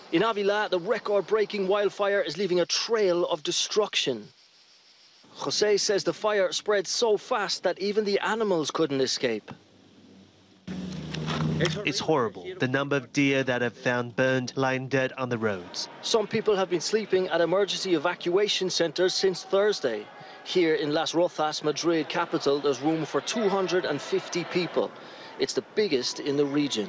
In Avila, the record-breaking wildfire is leaving a trail of destruction. Jose says the fire spread so fast that even the animals couldn't escape. It's horrible, the number of deer that have found burned lying dead on the roads. Some people have been sleeping at emergency evacuation centres since Thursday. Here in Las Rozas, Madrid capital, there's room for 250 people. It's the biggest in the region.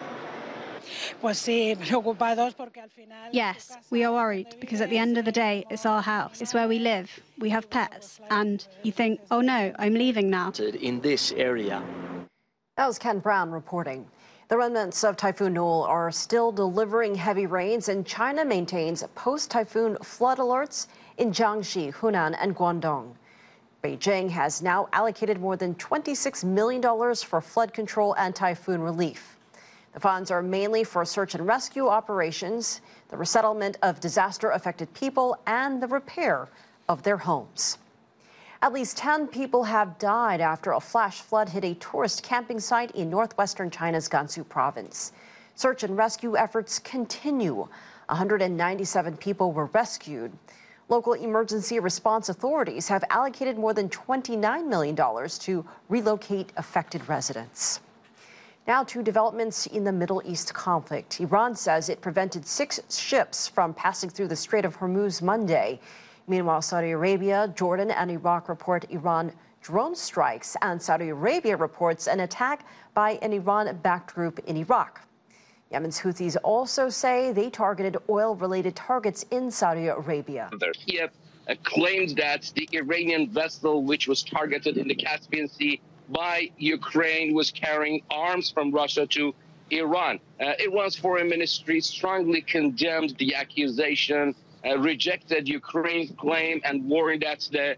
Yes, we are worried because at the end of the day, it's our house. It's where we live. We have pets. And you think, oh no, I'm leaving now. In this area. That was Ken Brown reporting. The remnants of Typhoon Noel are still delivering heavy rains, and China maintains post-typhoon flood alerts in Jiangxi, Hunan, and Guangdong. Beijing has now allocated more than $26 million for flood control and typhoon relief. The funds are mainly for search and rescue operations, the resettlement of disaster-affected people, and the repair of their homes. At least 10 people have died after a flash flood hit a tourist camping site in northwestern China's Gansu province. Search and rescue efforts continue. 197 people were rescued. Local emergency response authorities have allocated more than $29 million to relocate affected residents. Now to developments in the Middle East conflict. Iran says it prevented 6 ships from passing through the Strait of Hormuz Monday. Meanwhile, Saudi Arabia, Jordan, and Iraq report Iran drone strikes, and Saudi Arabia reports an attack by an Iran-backed group in Iraq. Yemen's Houthis also say they targeted oil-related targets in Saudi Arabia. Kiev claimed that the Iranian vessel, which was targeted in the Caspian Sea by Ukraine, was carrying arms from Russia to Iran. Iran's foreign ministry strongly condemned the accusation, rejected Ukraine's claim, and warned that the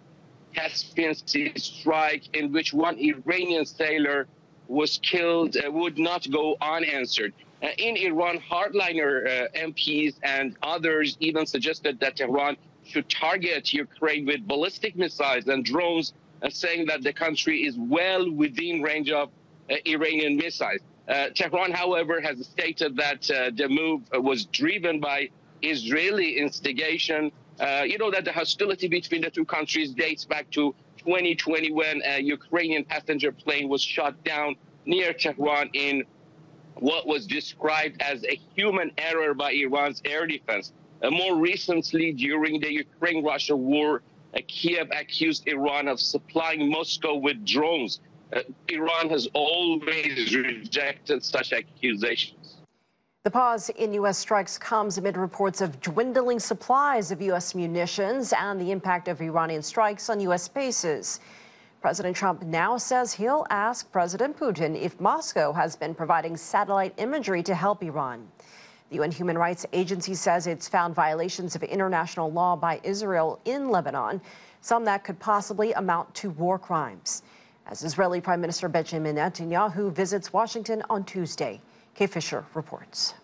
Caspian Sea strike, in which one Iranian sailor was killed, would not go unanswered. In Iran, hardliner MPs and others even suggested that Tehran should target Ukraine with ballistic missiles and drones, saying that the country is well within range of Iranian missiles. Tehran, however, has stated that the move was driven by Israeli instigation. You know that the hostility between the two countries dates back to 2020 when a Ukrainian passenger plane was shot down near Tehran in what was described as a human error by Iran's air defense. More recently, during the Ukraine-Russia war, Kiev accused Iran of supplying Moscow with drones. Iran has always rejected such accusations. The pause in U.S. strikes comes amid reports of dwindling supplies of U.S. munitions and the impact of Iranian strikes on U.S. bases. President Trump now says he'll ask President Putin if Moscow has been providing satellite imagery to help Iran. The UN Human Rights Agency says it's found violations of international law by Israel in Lebanon, some that could possibly amount to war crimes. As Israeli Prime Minister Benjamin Netanyahu visits Washington on Tuesday. Kay Fisher reports.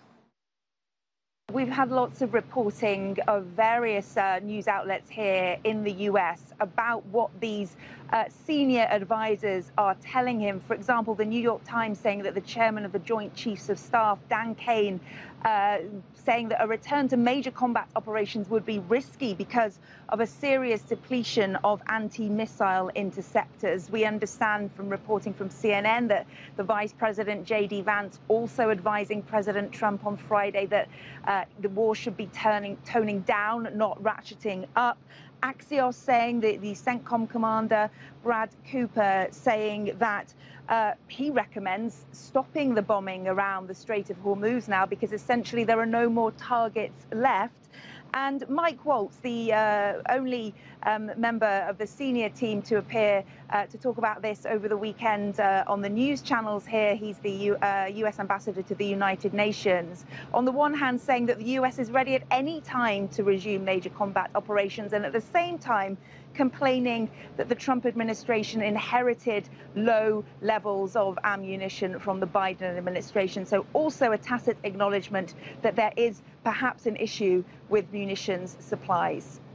We've had lots of reporting of various news outlets here in the US about what these senior advisors are telling him. For example, the New York Times saying that the chairman of the Joint Chiefs of Staff, Dan Kane, saying that a return to major combat operations would be risky because of a serious depletion of anti-missile interceptors. We understand from reporting from CNN that the Vice President J.D. Vance also advising President Trump on Friday that the war should be toning down, not ratcheting up. Axios saying that the CENTCOM commander, Brad Cooper, saying that he recommends stopping the bombing around the Strait of Hormuz now because essentially there are no more targets left. And Mike Waltz, the only member of the senior team to appear to talk about this over the weekend on the news channels here, he's the US ambassador to the United Nations. On the one hand, saying that the US is ready at any time to resume major combat operations, and at the same time complaining that the Trump administration inherited low levels of ammunition from the Biden administration. So also a tacit acknowledgement that there is perhaps an issue with munitions supplies.